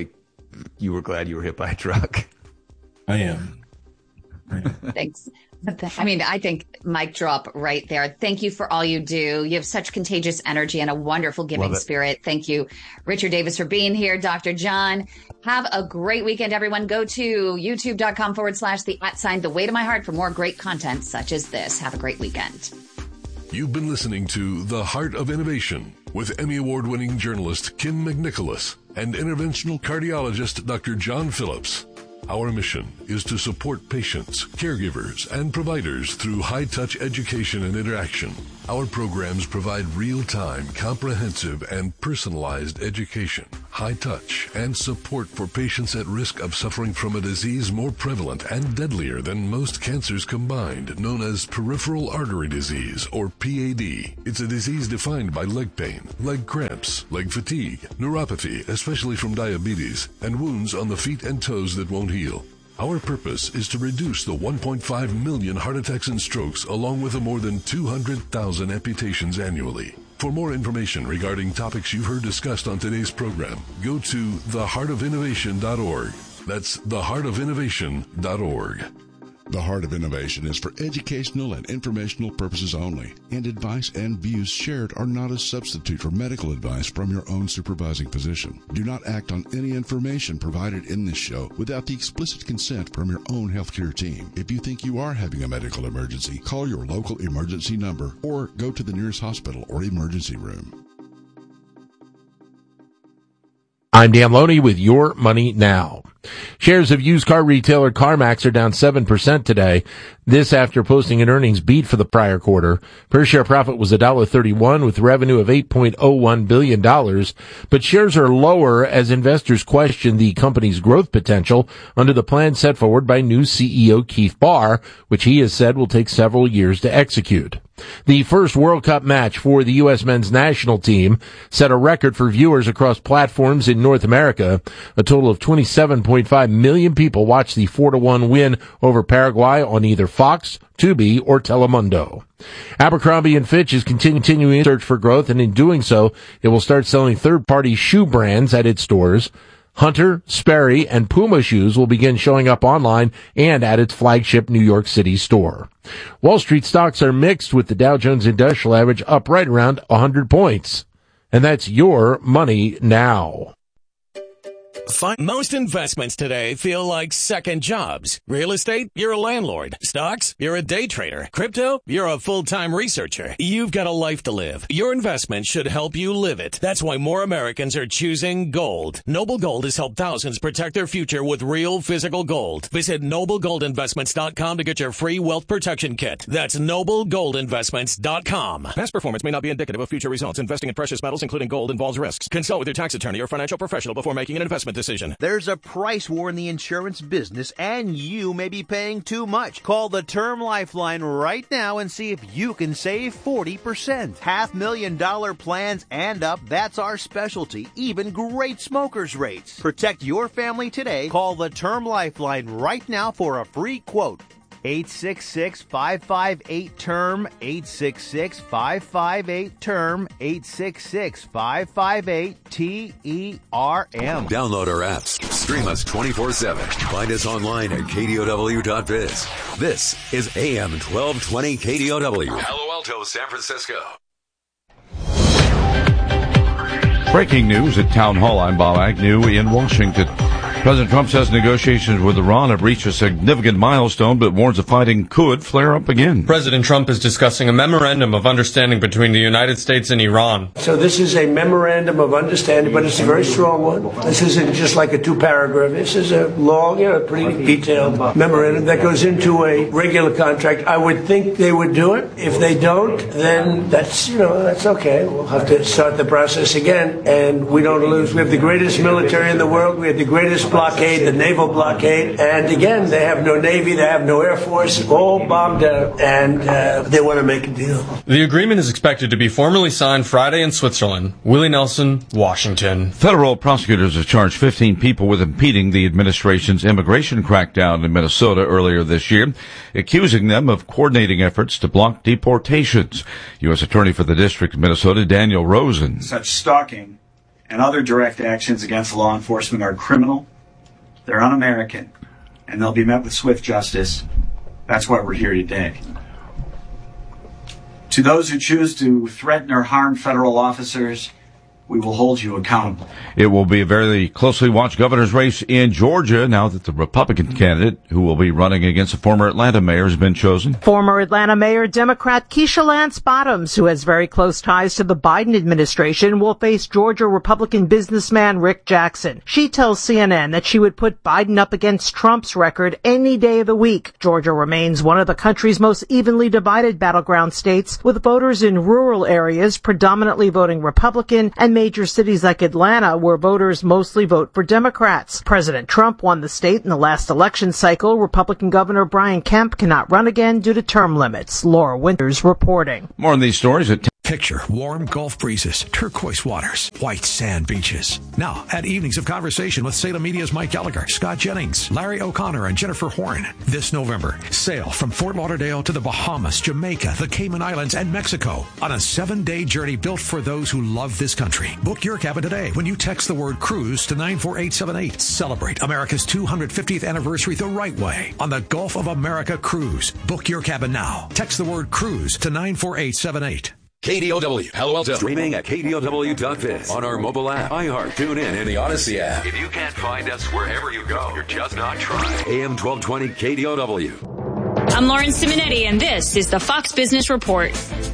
you were glad you were hit by a truck. I am. I am. Thanks. I mean, I think mic drop right there. Thank you for all you do. You have such contagious energy and a wonderful giving spirit. Thank you, Richard Davis, for being here. Doctor John, have a great weekend, everyone. Go to youtube.com forward slash the at sign, the way to my heart for more great content such as this. Have a great weekend. You've been listening to The Heart of Innovation with Emmy Award-winning journalist Kim McNicholas and interventional cardiologist Doctor John Phillips. Our mission is to support patients, caregivers, and providers through high-touch education and interaction. Our programs provide real-time, comprehensive, and personalized education, high-touch, and support for patients at risk of suffering from a disease more prevalent and deadlier than most cancers combined, known as peripheral artery disease, or P A D. It's a disease defined by leg pain, leg cramps, leg fatigue, neuropathy, especially from diabetes, and wounds on the feet and toes that won't heal. Our purpose is to reduce the one point five million heart attacks and strokes, along with the more than two hundred thousand amputations annually. For more information regarding topics you've heard discussed on today's program, go to the heart of innovation dot org. That's the heart of innovation dot org. The Heart of Innovation is for educational and informational purposes only, and advice and views shared are not a substitute for medical advice from your own supervising physician. Do not act on any information provided in this show without the explicit consent from your own healthcare team. If you think you are having a medical emergency, call your local emergency number or go to the nearest hospital or emergency room. I'm Dan Loney with Your Money Now. Shares of used car retailer CarMax are down seven percent today. This after posting an earnings beat for the prior quarter. Per share profit was one dollar thirty-one with revenue of eight point oh one billion dollars. But shares are lower as investors question the company's growth potential under the plan set forward by new C E O Keith Barr, which he has said will take several years to execute. The first World Cup match for the U S men's national team set a record for viewers across platforms in North America. A total of twenty-seven point five million people watched the four to one win over Paraguay on either Fox, Tubi, or Telemundo. Abercrombie and Fitch is continuing its search for growth, and in doing so, it will start selling third-party shoe brands at its stores. Hunter, Sperry, and Puma shoes will begin showing up online and at its flagship New York City store. Wall Street stocks are mixed, with the Dow Jones Industrial Average up right around one hundred points. And that's Your Money Now. Most investments today feel like second jobs. Real estate, you're a landlord. Stocks, you're a day trader. Crypto, you're a full-time researcher. You've got a life to live. Your investment should help you live it. That's why more Americans are choosing gold. Noble Gold has helped thousands protect their future with real physical gold. Visit noble gold investments dot com to get your free wealth protection kit. That's noble gold investments dot com. Past performance may not be indicative of future results. Investing in precious metals, including gold, involves risks. Consult with your tax attorney or financial professional before making an investment decision. There's a price war in the insurance business, and you may be paying too much. Call the Term Lifeline right now and see if you can save forty percent. Half million dollar plans and up, that's our specialty. Even great smokers rates. Protect your family today. Call the Term Lifeline right now for a free quote. eight six six, five five eight, T E R M, eight six six, five five eight, T E R M, eight six six, five five eight, T E R M. Download our apps. Stream us twenty-four seven. Find us online at K D O W dot biz. This is A M twelve twenty K D O W. Palo Alto, San Francisco. Breaking news at Town Hall. I'm Bob Agnew in Washington. President Trump says negotiations with Iran have reached a significant milestone, but warns the fighting could flare up again. President Trump is discussing a memorandum of understanding between the United States and Iran. So this is a memorandum of understanding, but it's a very strong one. This isn't just like a two-paragraph. This is a long, you know, pretty detailed memorandum that goes into a regular contract. I would think they would do it. If they don't, then that's, you know, that's okay. We'll have to start the process again, and we don't lose. We have the greatest military in the world. We have the greatest blockade, the naval blockade, and again, they have no navy, they have no air force, all bombed out, and uh, they want to make a deal. The agreement is expected to be formally signed Friday in Switzerland. Willie Nelson, Washington. Federal prosecutors have charged fifteen people with impeding the administration's immigration crackdown in Minnesota earlier this year, accusing them of coordinating efforts to block deportations. U S Attorney for the District of Minnesota, Daniel Rosen. Such stalking and other direct actions against law enforcement are criminal They're un-American, and they'll be met with swift justice. That's why we're here today. To those who choose to threaten or harm federal officers, we will hold you accountable. It will be a very closely watched governor's race in Georgia now that the Republican candidate who will be running against the former Atlanta mayor has been chosen. Former Atlanta Mayor Democrat Keisha Lance Bottoms, who has very close ties to the Biden administration, will face Georgia Republican businessman Rick Jackson. She tells C N N that she would put Biden up against Trump's record any day of the week. Georgia remains one of the country's most evenly divided battleground states, with voters in rural areas predominantly voting Republican and major cities like Atlanta, where voters mostly vote for Democrats. President Trump won the state in the last election cycle. Republican Governor Brian Kemp cannot run again due to term limits. Laura Winters reporting. More on these stories at Picture warm Gulf breezes, turquoise waters, white sand beaches. Now, at Evenings of Conversation with Salem Media's Mike Gallagher, Scott Jennings, Larry O'Connor, and Jennifer Horn. This November, sail from Fort Lauderdale to the Bahamas, Jamaica, the Cayman Islands, and Mexico on a seven-day journey built for those who love this country. Book your cabin today when you text the word cruise to nine four eight seven eight. Celebrate America's two hundred fiftieth anniversary the right way on the Gulf of America Cruise. Book your cabin now. Text the word cruise to nine four eight seven eight. K D O W, Palo Alto. Streaming at K D O W dot biz. On our mobile app, iHeart, TuneIn, and the Odyssey app. If you can't find us wherever you go, you're just not trying. A M twelve twenty K D O W. I'm Lauren Simonetti, and this is the Fox Business Report.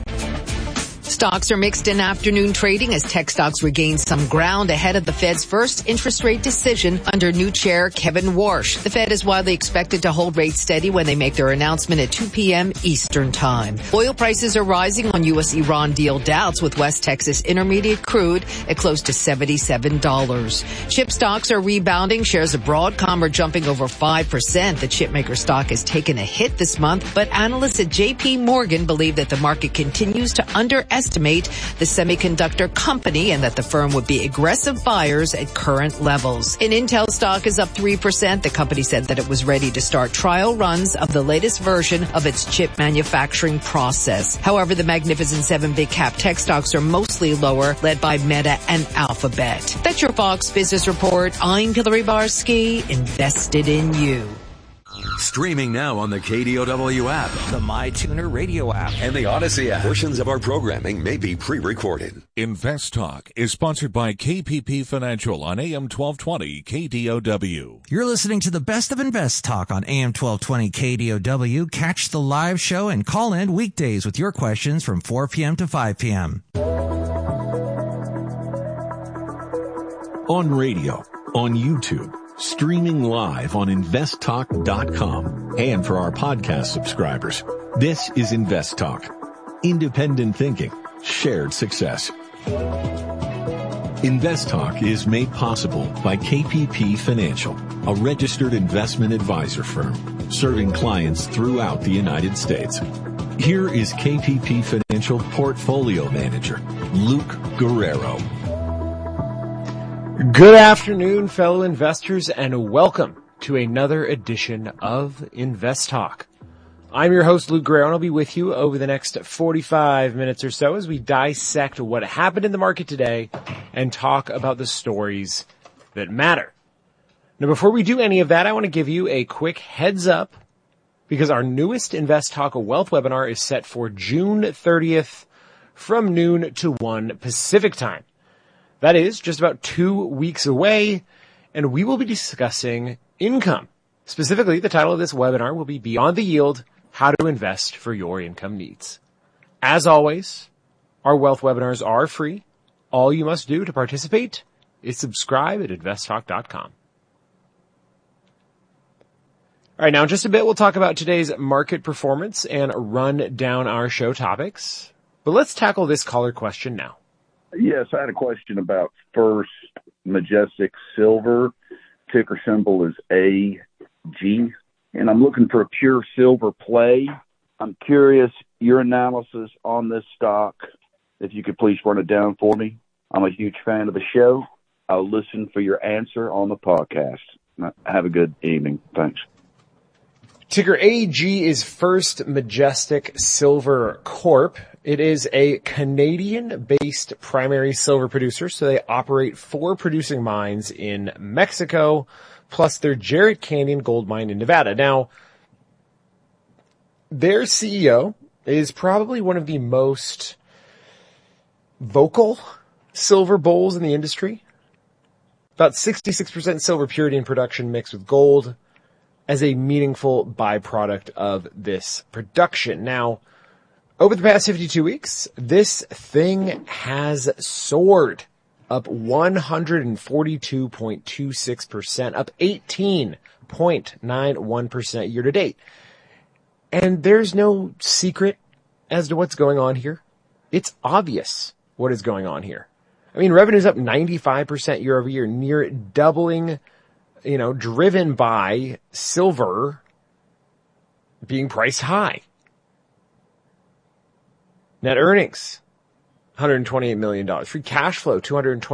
Stocks are mixed in afternoon trading as tech stocks regain some ground ahead of the Fed's first interest rate decision under new chair Kevin Warsh. The Fed is widely expected to hold rates steady when they make their announcement at two p.m. Eastern Time. Oil prices are rising on U S Iran deal doubts, with West Texas Intermediate crude at close to seventy-seven dollars. Chip stocks are rebounding. Shares of Broadcom are jumping over five percent. The chipmaker stock has taken a hit this month, but analysts at J P Morgan believe that the market continues to underestimate estimate the semiconductor company and that the firm would be aggressive buyers at current levels. An Intel stock is up three percent. The company said that it was ready to start trial runs of the latest version of its chip manufacturing process. However, the Magnificent Seven big cap tech stocks are mostly lower, led by Meta and Alphabet. That's your Fox Business Report. I'm Hillary Barsky, invested in you. Streaming now on the K D O W app, the MyTuner radio app, and the Odyssey app. Portions of our programming may be pre-recorded. Invest Talk is sponsored by K P P Financial on A M twelve twenty K D O W. You're listening to the best of Invest Talk on A M twelve twenty K D O W. Catch the live show and call in weekdays with your questions from four p.m. to five p.m. On radio, on YouTube, streaming live on invest talk dot com. And for our podcast subscribers, this is Invest Talk. Independent thinking, shared success. Invest Talk is made possible by K P P Financial, a registered investment advisor firm serving clients throughout the United States. Here is K P P Financial Portfolio Manager, Luke Guerrero. Good afternoon, fellow investors, and welcome to another edition of Invest Talk. I'm your host, Luke Guerrero, and I'll be with you over the next forty-five minutes or so as we dissect what happened in the market today and talk about the stories that matter. Now, before we do any of that, I want to give you a quick heads up because our newest Invest Talk Wealth webinar is set for June thirtieth from noon to one Pacific time. That is just about two weeks away, and we will be discussing income. Specifically, the title of this webinar will be Beyond the Yield, How to Invest for Your Income Needs. As always, our wealth webinars are free. All you must do to participate is subscribe at invest talk dot com. All right, now in just a bit, we'll talk about today's market performance and run down our show topics. But let's tackle this caller question now. Yes, I had a question about First Majestic Silver. Ticker symbol is A G, and I'm looking for a pure silver play. I'm curious your analysis on this stock, if you could please run it down for me. I'm a huge fan of the show. I'll listen for your answer on the podcast. Have a good evening. Thanks. Ticker A G is First Majestic Silver Corp. It is a Canadian-based primary silver producer, so they operate four producing mines in Mexico, plus their Jarrett Canyon gold mine in Nevada. Now, their C E O is probably one of the most vocal silver bulls in the industry. About sixty-six percent silver purity in production mixed with gold as a meaningful byproduct of this production. Now, over the past fifty-two weeks, this thing has soared up one hundred forty-two point two six percent, up eighteen point nine one percent year to date. And there's no secret as to what's going on here. It's obvious what is going on here. I mean, revenue's up ninety-five percent year over year, near doubling, you know, driven by silver being priced high. Net earnings, one hundred twenty-eight million dollars. Free cash flow, two hundred twenty